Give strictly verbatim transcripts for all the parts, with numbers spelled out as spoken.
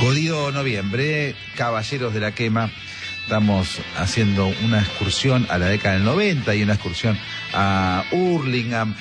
Jodido noviembre, Caballeros de la Quema. Estamos haciendo una excursión a la década del noventa y una excursión a Hurlingham,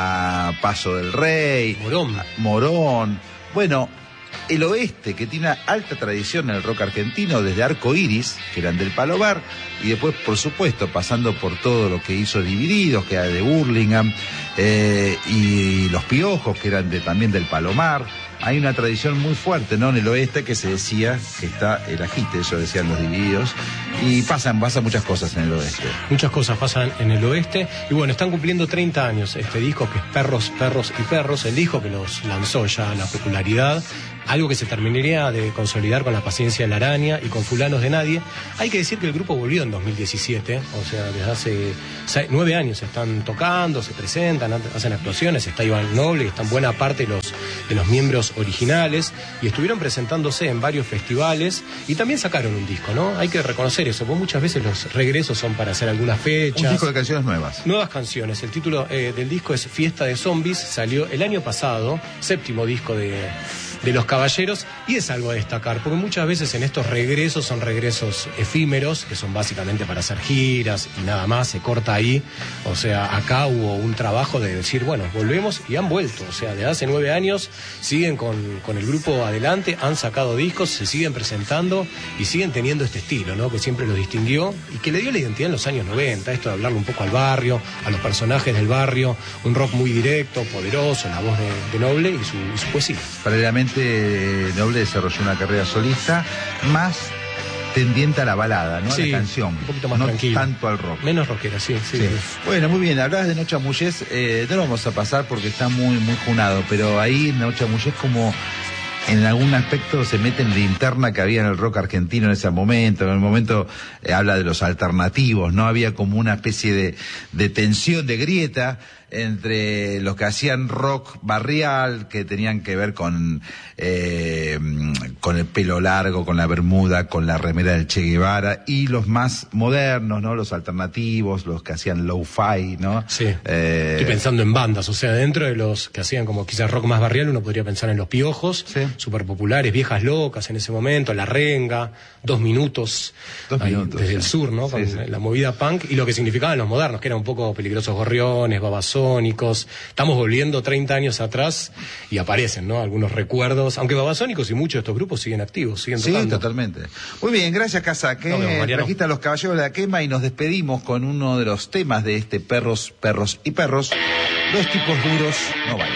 a Paso del Rey, Morón. Morón. Bueno, el oeste, que tiene una alta tradición en el rock argentino, desde Arco Iris, que eran del Palomar, y después, por supuesto, pasando por todo lo que hizo Divididos, que era de Hurlingham, eh, y Los Piojos, que eran de, también del Palomar. Hay una tradición muy fuerte, ¿no?, en el oeste, que se decía que está el ajite, eso decían los Divididos, y pasan, pasan muchas cosas en el oeste. Muchas cosas pasan en el oeste, y bueno, están cumpliendo treinta años este disco, que es Perros, Perros y Perros, el disco que los lanzó ya a la popularidad, algo que se terminaría de consolidar con La Paciencia de la Araña y con Fulanos de Nadie. Hay que decir que el grupo volvió en dos mil diecisiete, o sea, desde hace seis, nueve años están tocando, se presentan, hacen actuaciones, está Iván Noble, y están buena parte de los, de los miembros originales, y estuvieron presentándose en varios festivales, y también sacaron un disco, ¿no? Hay que reconocer eso, porque muchas veces los regresos son para hacer algunas fechas. Un disco de canciones nuevas. Nuevas canciones. El título eh, del disco es Fiesta de Zombies, salió el año pasado, séptimo disco de... de los Caballeros, y es algo a destacar, porque muchas veces en estos regresos son regresos efímeros, que son básicamente para hacer giras y nada más, se corta ahí. O sea, acá hubo un trabajo de decir, bueno, volvemos, y han vuelto. O sea, de hace nueve años siguen con, con el grupo adelante, han sacado discos, se siguen presentando y siguen teniendo este estilo, ¿no?, que siempre los distinguió y que le dio la identidad en los años noventa, esto de hablarle un poco al barrio, a los personajes del barrio, un rock muy directo, poderoso, la voz de, de Noble y su, y su poesía. Paralelamente, Noble desarrolló una carrera solista más tendiente a la balada, ¿no? Sí, a la canción. Un poquito más no tranquila. tanto al rock. Menos rockera, sí, sí. Sí. Bueno, muy bien, hablabas de Noche Amullés, eh, no lo vamos a pasar porque está muy, muy junado, pero ahí Noche Amullés como en algún aspecto se mete en la interna que había en el rock argentino en ese momento. En el momento eh, habla de los alternativos, ¿no? Había como una especie de, de tensión, de grieta entre los que hacían rock barrial, que tenían que ver con eh, con el pelo largo, con la bermuda, con la remera del Che Guevara, y los más modernos, ¿no?, los alternativos, los que hacían lo-fi, ¿no? Sí. Eh... Estoy pensando en bandas, o sea, dentro de los que hacían como quizás rock más barrial, uno podría pensar en Los Piojos, sí, súper populares, Viejas Locas en ese momento, La Renga, Dos Minutos, Dos ahí, minutos desde sí. el sur, ¿no?, con sí, sí. la movida punk, y lo que significaban los modernos, que eran un poco Peligrosos Gorriones, Babasónicos. Estamos volviendo treinta años atrás y aparecen, ¿no?, algunos recuerdos, aunque Babasónicos y muchos de estos grupos siguen activos, siguen tocando. Sí, totalmente. Muy bien, gracias, Casaque. No, no, trajiste a los Caballeros de la Quema y nos despedimos con uno de los temas de este Perros, Perros y Perros. Los tipos duros no bailan.